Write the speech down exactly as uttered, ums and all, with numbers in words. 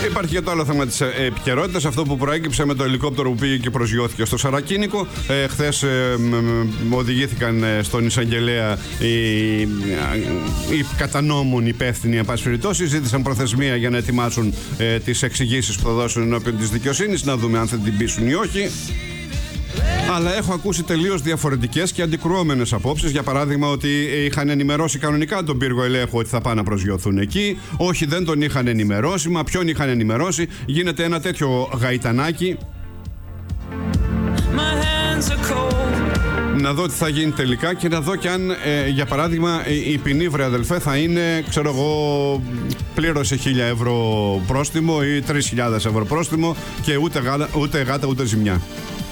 Υπάρχει και το άλλο θέμα της επικαιρότητας, αυτό που προέκυψε με το ελικόπτερο που πήγε και προσγειώθηκε στο Σαρακίνικο. Ε, χθες ε, μ, οδηγήθηκαν στον εισαγγελέα οι, οι κατά νόμων υπεύθυνοι, εν πάση περιπτώσει, ζήτησαν προθεσμία για να ετοιμάσουν ε, τις εξηγήσεις που θα δώσουν ενώπιον της δικαιοσύνης, να δούμε αν θα την πείσουν ή όχι. Αλλά έχω ακούσει τελείως διαφορετικές και αντικρουόμενες απόψεις. Για παράδειγμα, ότι είχαν ενημερώσει κανονικά τον πύργο ελέγχου ότι θα πάνε να προσγειωθούν εκεί. Όχι, δεν τον είχαν ενημερώσει. Μα ποιον είχαν ενημερώσει? Γίνεται ένα τέτοιο γαϊτανάκι. Να δω τι θα γίνει τελικά και να δω και αν, ε, για παράδειγμα, η ποινή, βρε αδελφέ, θα είναι, ξέρω εγώ, πλήρωσε χίλια ευρώ πρόστιμο ή τρεις χιλιάδες ευρώ πρόστιμο και ούτε, γάλα, ούτε γάτα ούτε ζημιά.